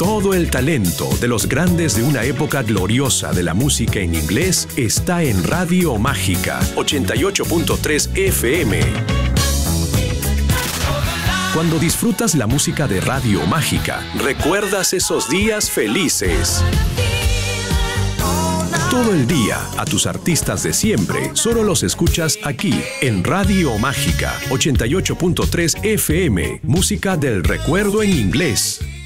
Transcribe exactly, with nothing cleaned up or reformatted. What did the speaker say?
Todo el talento de los grandes de una época gloriosa de la música en inglés está en Radio Mágica ochenta y ocho punto tres F M. Cuando disfrutas la música de Radio Mágica, recuerdas esos días felices. Todo el día, a tus artistas de siempre, solo los escuchas aquí, en Radio Mágica ochenta y ocho punto tres F M, música del recuerdo en inglés.